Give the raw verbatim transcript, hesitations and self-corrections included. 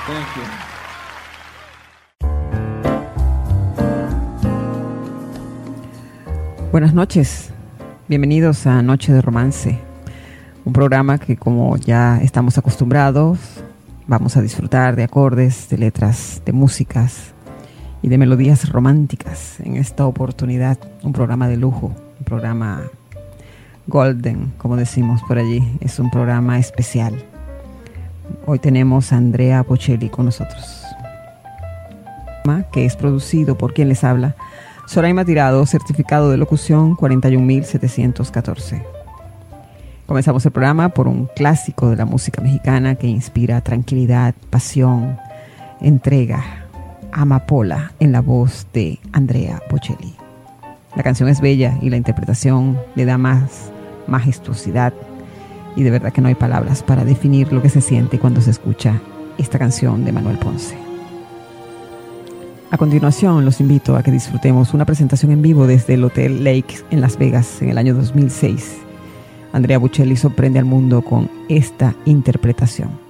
Thank you. Buenas noches, bienvenidos a Noche de Romance, un programa que, como ya estamos acostumbrados, vamos a disfrutar de acordes, de letras, de músicas y de melodías románticas. En esta oportunidad, un programa de lujo, un programa golden, como decimos por allí. Es un programa especial. Hoy tenemos a Andrea Bocelli con nosotros, que es producido por quien les habla, Soraima Tirado, certificado de locución cuarenta y un mil setecientos catorce. Comenzamos el programa por un clásico de la música mexicana que inspira tranquilidad, pasión, entrega, amapola, en la voz de Andrea Bocelli. La canción es bella y la interpretación le da más majestuosidad, y de verdad que no hay palabras para definir lo que se siente cuando se escucha esta canción de Manuel Ponce. A continuación, los invito a que disfrutemos una presentación en vivo desde el Hotel Lake en Las Vegas en el año dos mil seis. Andrea Bocelli sorprende al mundo con esta interpretación.